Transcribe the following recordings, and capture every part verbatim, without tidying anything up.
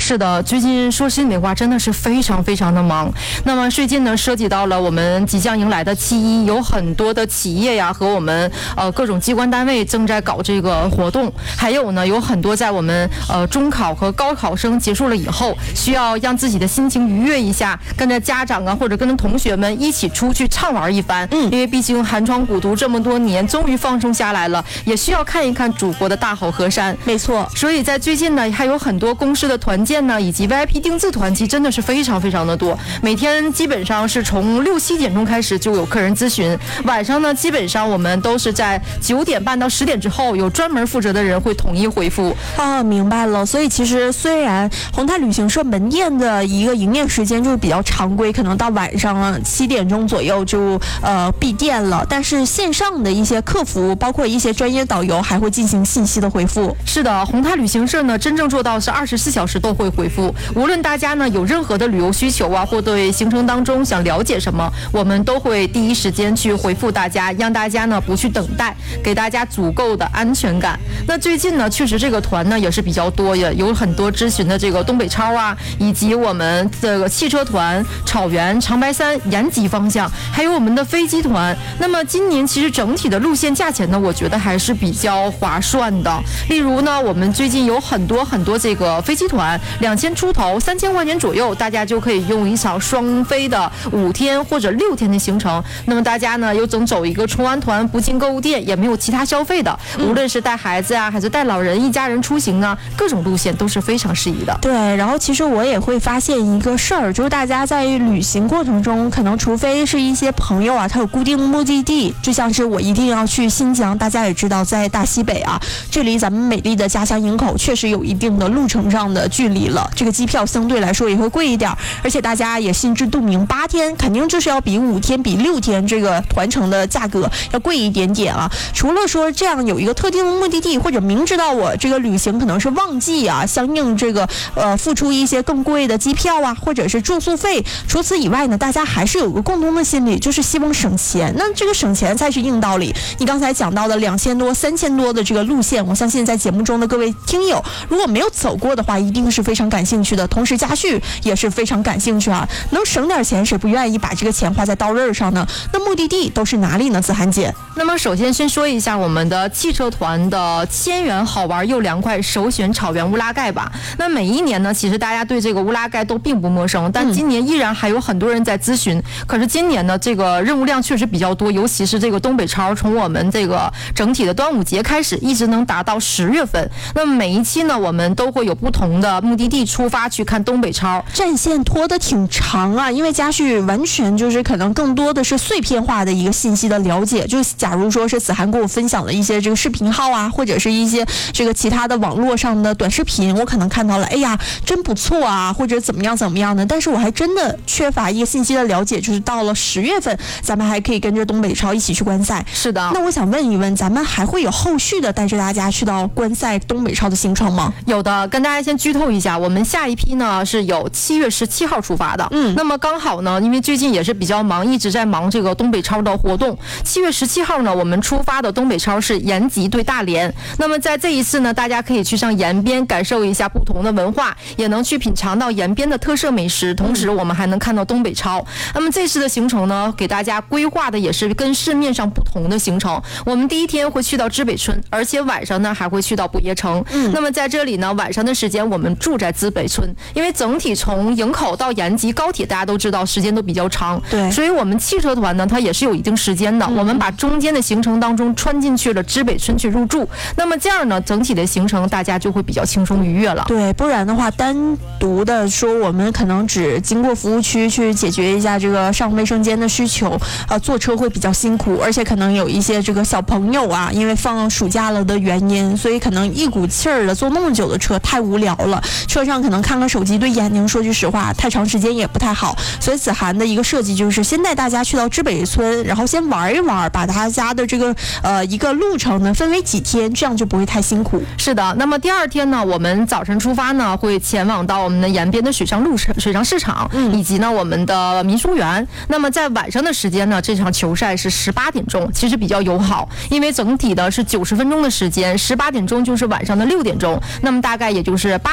是的，最近说心里话，真的是非常非常的忙。那么最近呢，涉及到了我们即将迎来的七一，有很多的企业呀和我们呃各种机关单位正在搞这个活动，还有呢，有很多在我们呃中考和高考生结束了以后，需要让自己的心情愉悦一下，跟着家长啊或者跟着同学们一起出去畅玩一番。嗯，因为毕竟寒窗苦读这么多年，终于放松下来了，也需要看一看祖国的大好河山。 没错， 所以在最近呢，还有很多公司的团建呢，以及 V I P 定制团期，真的是非常非常的多。每天基本上是从六七点钟开始就有客人咨询，晚上呢，基本上我们都是在九点半到十点之后，有专门负责的人会统一回复。 啊，明白了。所以其实虽然宏泰旅行社门店的一个营业时间就是比较常规，可能到晚上七点钟左右就呃闭店了，但是线上的一些客服，包括一些专业导游，还会进行信息的回复。 是的，宏泰旅行社呢，真正做到是二十四小时都会回复，无论大家呢有任何的旅游需求啊，或对行程当中想了解什么，我们都会第一时间去回复大家，让大家呢不去等待，给大家足够的安全感。那最近呢，确实这个团呢也是比较多，也有很多咨询的这个东北超啊，以及我们这个汽车团、草原、长白山、延吉方向，还有我们的飞机团。那么今年其实整体的路线价钱呢，我觉得还是比较划算的。例如呢，我们最近有很多很多这个飞机团，两千出头、三千块钱左右，大家就可以用一场双飞的五天或者六天的行程。那么大家呢，有整走一个崇安团，不进购物店，也没有其他消费的，无论是带孩子啊，还是带老人，一家人出行啊，各种路线都是非常适宜的。 对，然后其实我也会发现一个事儿，就是大家在旅行过程中，可能除非是一些朋友啊，他有固定目的地，就像是我一定要去新疆，大家也知道在大西北啊，这离咱们美丽的家乡营口确实有一定的路程上的距离了，这个机票相对来说也会贵一点，而且大家也心知肚明，八天肯定就是要比五天比六天这个团程的价格要贵一点点啊。除了说这样有一个特定的目的地，或者明知道我这个旅行可能是旺季啊，相应这个呃付出一些更贵的机票啊，或者是住宿费。除此以外呢，大家还是有个共同的心理，就是希望省钱。那这个省钱才是硬道理。你刚才讲到的两千多、三千多的这个路线，我相信在节目中的各位听友，如果没有走过的话，一定是非常感兴趣的。同时家旭也是非常感兴趣啊，能省点钱，谁不愿意把这个钱花在刀刃上呢？那目的地都是哪里呢？子涵姐。 那么首先先说一下我们的汽车团的千元好玩又凉快，首选草原乌拉盖吧。那每一年呢，其实大家对这个乌拉盖都并不陌生，但今年依然还有很多人在咨询。嗯、可是今年呢，这个任务量确实比较多，尤其是这个东北超，从我们这个整体的端午节开始，一直能达到十月份。那么每一期呢，我们都会有不同的目的地出发去看东北超， 战线拖得挺长啊。因为家旭完全就是可能更多的是碎片化的一个信息的了解，就假如说是子涵给我分享的一些这个视频号啊，或者是一些这个其他的网络上的短视频，我可能看到了，哎呀，真不错啊，或者怎么样怎么样的，但是我还真的缺乏一个信息的了解，就是到了十月份，咱们还可以跟着东北超一起去观赛。 是的， 那我想问一问，咱们还会有后续的带着大家去到观赛东北超的行程吗？ 有的，跟大家先剧透一下，我们下一批呢是有七月十七号出发的。嗯，那么刚好呢，因为最近也是比较忙，一直在忙这个东北超的活动。七月十七号呢，我们出发的东北超是延吉对大连。那么在这一次呢，大家可以去上延边感受一下不同的文化，也能去品尝到延边的特色美食，同时我们还能看到东北超。那么这次的行程呢，给大家规划的也是跟市面上不同的行程。我们第一天会去到知北村，而且晚上呢还会去到不夜城。嗯，那么在这里呢，晚上的时间我们住在知北村，因为整体从营口到延吉高铁大家都知道时间都比较长， 对， 所以我们汽车团呢它也是有一定时间的。嗯、我们把中间的行程当中穿进去了知北村去入住，那么这样呢，整体的行程大家就会比较轻松愉悦了。 对，不然的话，单独的说，我们可能只经过服务区去解决一下这个上卫生间的需求，呃，坐车会比较辛苦，而且可能有一些这个小朋友啊，因为放暑假了的原因，所以可能一股气儿的坐那么久的车太无聊了，车上可能看个手机对眼睛说句实话太长时间也不太好，所以子涵的一个设计就是先带大家去到知北村，然后先玩一玩，把大家的这个呃一个路程呢分为几天，这样就不会太辛苦。 是的，那么第二天呢，我们早晨出发呢，会前往到我们的延边的水上路水上市场，嗯，以及呢我们的民俗园。那么在晚上的时间呢，这场球赛是十八点钟，其实比较友好，因为整体的是九十分钟的时间，十八点钟就是晚上的六点钟，那么大概也就是八点来钟。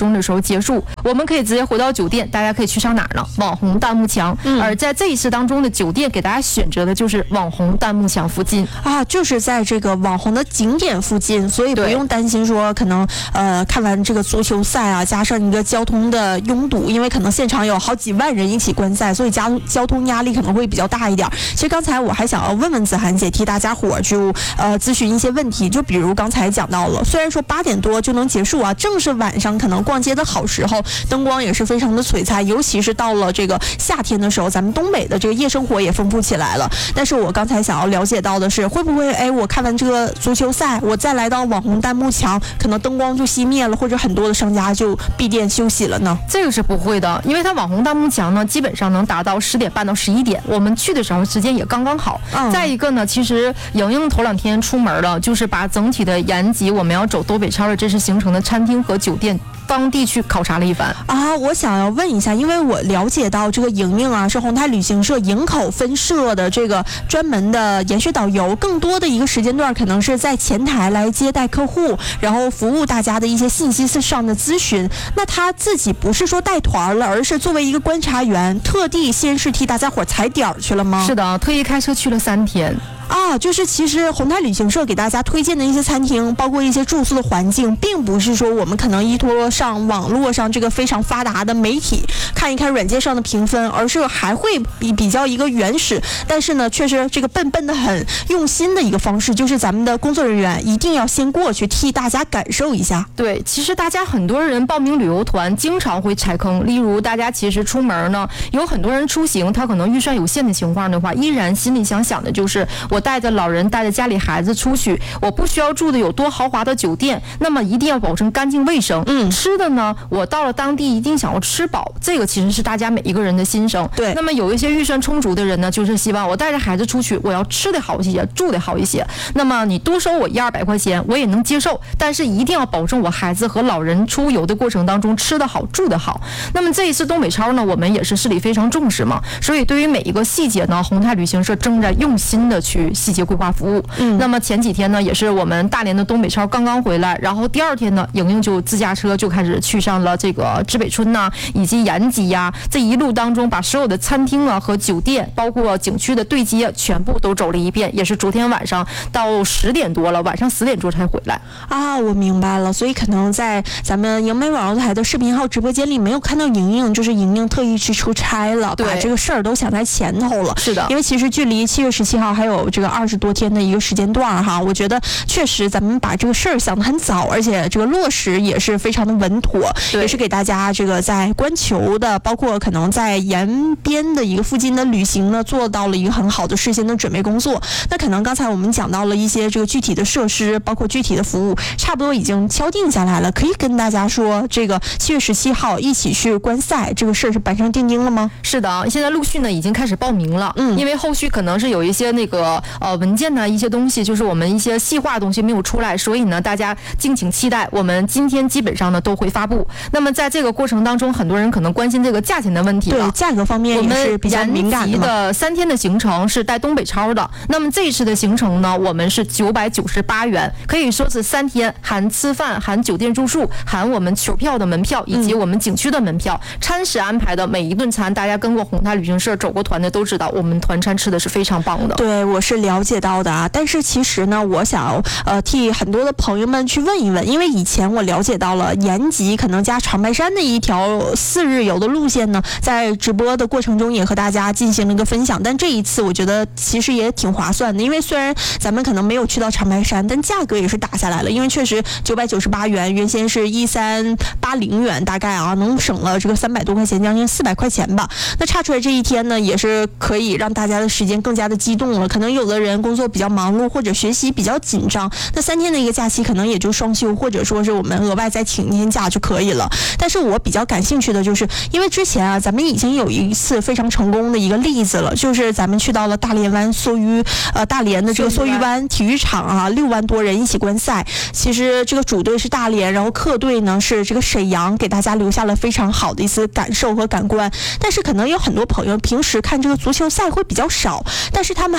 钟的时候结束，我们可以直接回到酒店，大家可以去上哪儿呢？网红弹幕墙。嗯、而在这一次当中的酒店给大家选择的就是网红弹幕墙附近啊，就是在这个网红的景点附近，所以不用担心说可能呃看完这个足球赛啊，加上一个交通的拥堵，因为可能现场有好几万人一起观赛，所以交交通压力可能会比较大一点。其实刚才我还想要问问子涵姐，替大家伙就呃咨询一些问题，就比如刚才讲到了，虽然说八点多就能结束啊，正是晚上可能逛街的好时候，灯光也是非常的璀璨，尤其是到了这个夏天的时候，咱们东北的这个夜生活也丰富起来了。但是我刚才想要了解到的是，会不会哎，我看完这个足球赛，我再来到网红弹幕墙，可能灯光就熄灭了，或者很多的商家就闭店休息了呢？ 这个是不会的，因为它网红弹幕墙呢，基本上能达到十点半到十一点，我们去的时候时间也刚刚好。嗯、再一个呢，其实莹莹头两天出门了，就是把整体的延吉我们要走东北超的这次行程的餐厅和酒店当地去考察了一番啊。我想要问一下，因为我了解到这个莹莹啊是宏泰旅行社营口分社的这个专门的研学导游，更多的一个时间段可能是在前台来接待客户，然后服务大家的一些信息上的咨询。那他自己不是说带团了，而是作为一个观察员，特地先是替大家伙踩点去了吗？ 是的，特意开车去了三天。 啊，就是其实宏泰旅行社给大家推荐的一些餐厅，包括一些住宿的环境，并不是说我们可能依托上网络上这个非常发达的媒体看一看软件上的评分，而是还会比比较一个原始，但是呢确实这个笨笨的很用心的一个方式，就是咱们的工作人员一定要先过去替大家感受一下。 对，其实大家很多人报名旅游团经常会踩坑，例如大家其实出门呢，有很多人出行，他可能预算有限的情况的话，依然心里想想的就是我带着老人带着家里孩子出去，我不需要住的有多豪华的酒店，那么一定要保证干净卫生。嗯，吃的呢，我到了当地一定想要吃饱，这个其实是大家每一个人的心声。 对， 那么有一些预算充足的人呢，就是希望我带着孩子出去，我要吃的好一些，住的好一些。那么你多收我一二百块钱，我也能接受，但是一定要保证我孩子和老人出游的过程当中吃得好，住得好。那么这一次东北超呢，我们也是市里非常重视嘛，所以对于每一个细节呢，宏泰旅行社正在用心的去细节规划服务。嗯，那么前几天呢，也是我们大连的东北超刚刚回来，然后第二天呢，莹莹就自驾车就开始去上了这个知北村呐、啊，以及延吉呀、啊，这一路当中把所有的餐厅啊和酒店，包括景区的对接，全部都走了一遍。也是昨天晚上到十点多了，晚上十点多才回来。 啊，我明白了，所以可能在咱们莹美网络台的视频号直播间里没有看到莹莹，就是莹莹特意去出差了，把这个事儿都想在前头了。 是的， 因为其实距离七月十七号还有这个二十多天的一个时间段哈，我觉得确实咱们把这个事儿想得很早，而且这个落实也是非常的稳妥，也是给大家这个在观球的，包括可能在沿边的一个附近的旅行呢，做到了一个很好的事先的准备工作。那可能刚才我们讲到了一些这个具体的设施，包括具体的服务，差不多已经敲定下来了，可以跟大家说，这个七月十七号一起去观赛这个事儿是板上钉钉了吗？ 是的，现在陆续呢已经开始报名了，嗯，因为后续可能是有一些那个呃文件呢一些东西，就是我们一些细化的东西没有出来，所以呢大家敬请期待，我们今天基本上呢都会发布。那么在这个过程当中，很多人可能关心这个价钱的问题了， 对，价格方面也是比较敏感的。 我们延吉的三天的行程是带东北超的，那么这一次的行程呢，我们是九百九十八元，可以说是三天含吃饭、含酒店住宿、含我们球票的门票以及我们景区的门票，嗯、餐食安排的每一顿餐，大家跟过宏泰旅行社走过团的都知道，我们团餐吃的是非常棒的。 对，我是了解到的啊。但是其实呢，我想呃替很多的朋友们去问一问，因为以前我了解到了延吉可能加长白山的一条四日游的路线呢，在直播的过程中也和大家进行了一个分享。但这一次我觉得其实也挺划算的，因为虽然咱们可能没有去到长白山，但价格也是打下来了，因为确实九百九十八元，原先是一三八零元，大概啊能省了这个三百多块钱，将近四百块钱吧。那差出来这一天呢，也是可以让大家的时间更加的激动了。可能有的人工作比较忙碌，或者学习比较紧张，那三天的一个假期可能也就双休，或者说是我们额外再请一天假就可以了。但是我比较感兴趣的就是，因为之前啊，咱们已经有一次非常成功的一个例子了，就是咱们去到了大连湾梭鱼，呃，大连的这个梭鱼湾体育场啊，六万多人一起观赛。其实这个主队是大连，然后客队呢是这个沈阳，给大家留下了非常好的一次感受和感官。但是可能有很多朋友平时看这个足球赛会比较少，但是他们还会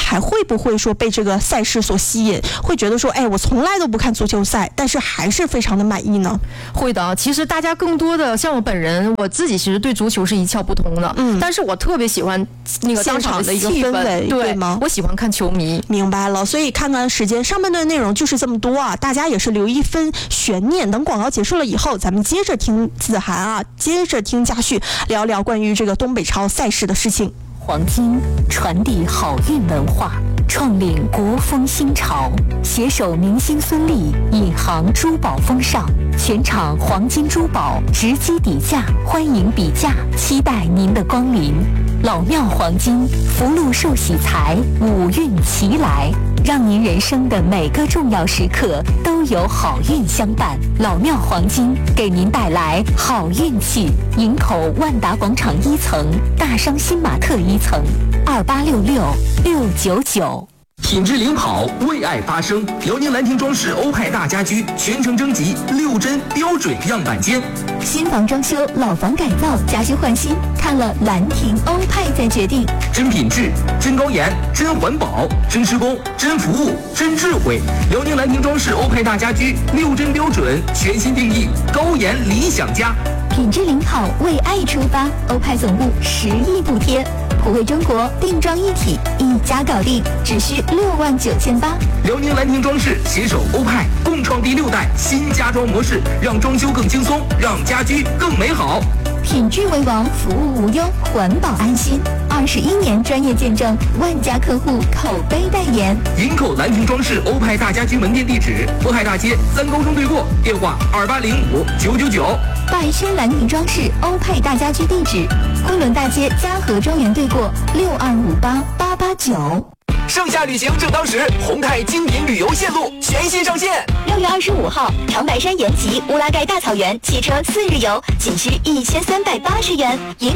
不会说被这个赛事所吸引，会觉得说，哎，我从来都不看足球赛，但是还是非常的满意呢？ 会的，其实大家更多的像我本人，我自己其实对足球是一窍不通的，嗯，但是我特别喜欢那个当场的一个气氛， 对, 对吗？ 我喜欢看球迷。 明白了，所以看看时间，上半段内容就是这么多啊，大家也是留一分悬念，等广告结束了以后，咱们接着听子涵啊，接着听嘉旭聊聊关于这个东北超赛事的事情。 黄金传递好运文化，创领国风新潮，携手明星孙俪引航珠宝风尚，全场黄金珠宝直击底价，欢迎比价，期待您的光临。老庙黄金，福禄寿喜财，五运齐来，让您人生的每个重要时刻都有好运相伴。老庙黄金给您带来好运气。营口万达广场一层，大商新玛特一层，二八六六六九九。 品质领跑，为爱发声。辽宁兰亭装饰欧派大家居全程征集六针标准样板间。 新房装修、老房改造、家居换新，看了兰亭欧派再决定。 真品质、真高颜、真环保、真施工、真服务、真智慧。辽宁兰亭装饰欧派大家居六针标准全新定义，高颜理想家。 品质领跑，为爱出发。欧派总部十亿补贴，普惠中国，定妆一体，一家搞定，只需六万九千八。 辽宁兰亭装饰携手欧派，共创第六代新家装模式，让装修更轻松，让家居更美好。 品质为王，服务无忧，环保安心。二十一年专业见证，万家客户口碑代言。 营口兰亭装饰欧派大家居门店地址：渤海大街三高中对过，电话二八零五九九九。 拜轩兰亭装饰欧派大家居地址：昆仑大街嘉禾庄园对过，六二五八八八九。 盛夏旅行正当时，宏泰精品旅游线路全新上线。 六月二十五号，长白山延吉乌拉盖大草原汽车四日游，仅需一千三百八十元。